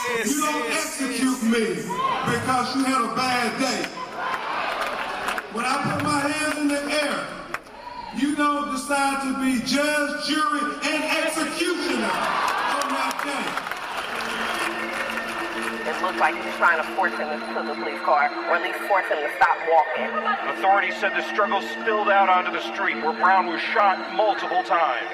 You don't execute me because you had a bad day. When I put my hands in the air, you don't decide to be judge, jury, and executioner on that day. It looked like he was trying to force him into the police car, or at least force him to stop walking. Authorities said the struggle spilled out onto the street where Brown was shot multiple times.